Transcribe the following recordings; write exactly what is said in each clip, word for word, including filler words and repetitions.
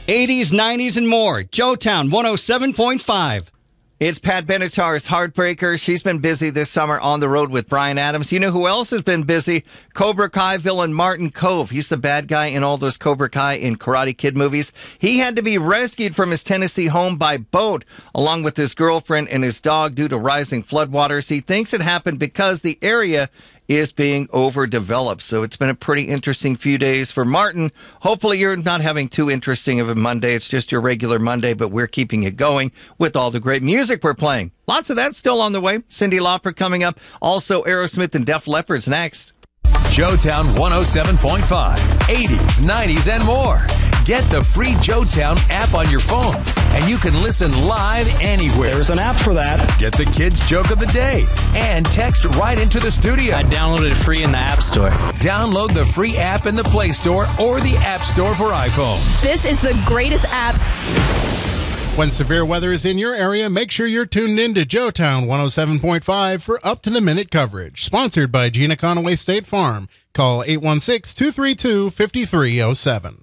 eighties, nineties, and more. Joetown one oh seven point five. It's Pat Benatar's Heartbreaker. She's been busy this summer on the road with Bryan Adams. You know who else has been busy? Cobra Kai villain Martin Kove. He's the bad guy in all those Cobra Kai and Karate Kid movies. He had to be rescued from his Tennessee home by boat, along with his girlfriend and his dog, due to rising floodwaters. He thinks it happened because the area is being overdeveloped. So it's been a pretty interesting few days for Martin. Hopefully you're not having too interesting of a Monday. It's just your regular Monday, but we're keeping it going with all the great music we're playing. Lots of that still on the way. Cyndi Lauper coming up. Also Aerosmith and Def Leppard's next. Joetown one oh seven point five, eighties, nineties, and more. Get the free Joetown app on your phone, and you can listen live anywhere. There's an app for that. Get the kids' joke of the day and text right into the studio. I downloaded it free in the App Store. Download the free app in the Play Store or the App Store for iPhones. This is the greatest app. When severe weather is in your area, make sure you're tuned in to Joetown one oh seven point five for up-to-the-minute coverage. Sponsored by Gina Conaway State Farm. Call eight one six, two three two, five three zero seven.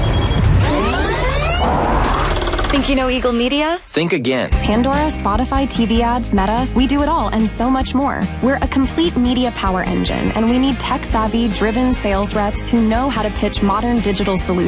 Think you know Eagle Media? Think again. Pandora, Spotify, T V ads, Meta. We do it all and so much more. We're a complete media power engine, and we need tech-savvy, driven sales reps who know how to pitch modern digital solutions.